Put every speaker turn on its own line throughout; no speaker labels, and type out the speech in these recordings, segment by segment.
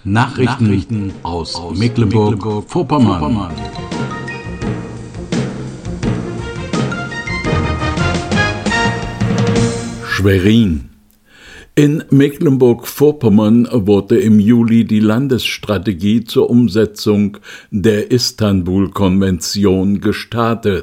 Nachrichten aus Mecklenburg-Vorpommern. Schwerin. In Mecklenburg-Vorpommern wurde im Juli die Landesstrategie zur Umsetzung der Istanbul-Konvention gestartet.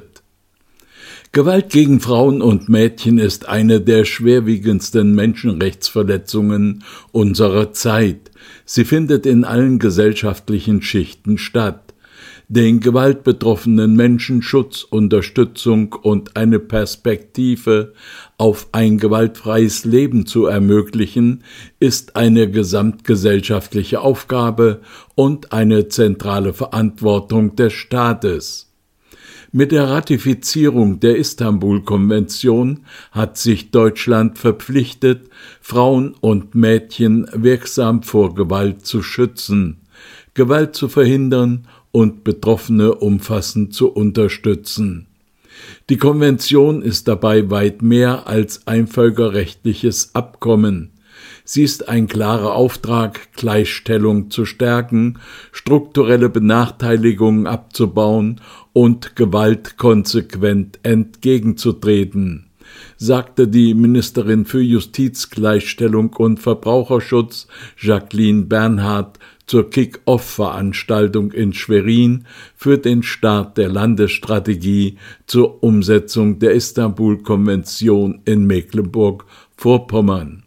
Gewalt gegen Frauen und Mädchen ist eine der schwerwiegendsten Menschenrechtsverletzungen unserer Zeit. Sie findet in allen gesellschaftlichen Schichten statt. Den gewaltbetroffenen Menschen Schutz, Unterstützung und eine Perspektive auf ein gewaltfreies Leben zu ermöglichen, ist eine gesamtgesellschaftliche Aufgabe und eine zentrale Verantwortung des Staates. Mit der Ratifizierung der Istanbul-Konvention hat sich Deutschland verpflichtet, Frauen und Mädchen wirksam vor Gewalt zu schützen, Gewalt zu verhindern und Betroffene umfassend zu unterstützen. Die Konvention ist dabei weit mehr als ein völkerrechtliches Abkommen. Sie ist ein klarer Auftrag, Gleichstellung zu stärken, strukturelle Benachteiligungen abzubauen und Gewalt konsequent entgegenzutreten, sagte die Ministerin für Justiz, Gleichstellung und Verbraucherschutz Jacqueline Bernhard zur Kick-Off-Veranstaltung in Schwerin für den Start der Landesstrategie zur Umsetzung der Istanbul-Konvention in Mecklenburg-Vorpommern.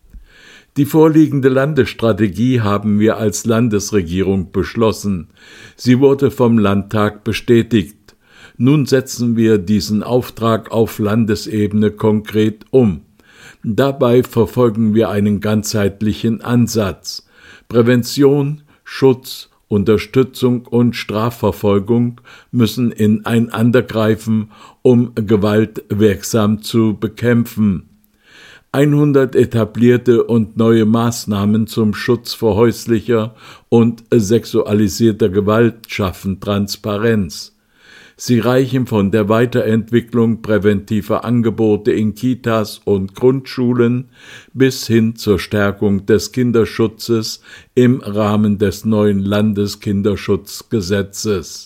Die vorliegende Landesstrategie haben wir als Landesregierung beschlossen. Sie wurde vom Landtag bestätigt. Nun setzen wir diesen Auftrag auf Landesebene konkret um. Dabei verfolgen wir einen ganzheitlichen Ansatz. Prävention, Schutz, Unterstützung und Strafverfolgung müssen ineinandergreifen, um Gewalt wirksam zu bekämpfen. 100 etablierte und neue Maßnahmen zum Schutz vor häuslicher und sexualisierter Gewalt schaffen Transparenz. Sie reichen von der Weiterentwicklung präventiver Angebote in Kitas und Grundschulen bis hin zur Stärkung des Kinderschutzes im Rahmen des neuen Landeskinderschutzgesetzes.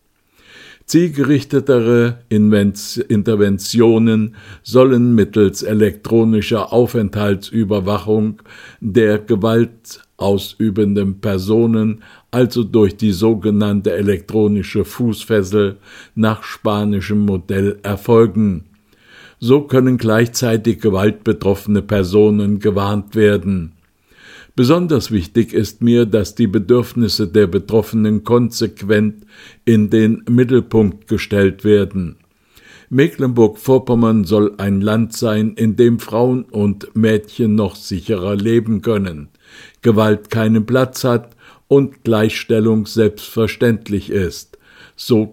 Zielgerichtetere Interventionen sollen mittels elektronischer Aufenthaltsüberwachung der gewaltausübenden Personen, also durch die sogenannte elektronische Fußfessel nach spanischem Modell erfolgen. So können gleichzeitig gewaltbetroffene Personen gewarnt werden. Besonders wichtig ist mir, dass die Bedürfnisse der Betroffenen konsequent in den Mittelpunkt gestellt werden. Mecklenburg-Vorpommern soll ein Land sein, in dem Frauen und Mädchen noch sicherer leben können, Gewalt keinen Platz hat und Gleichstellung selbstverständlich ist, so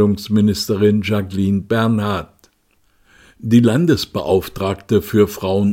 Gleichstellungsministerin Jacqueline Bernhard. Die Landesbeauftragte für Frauen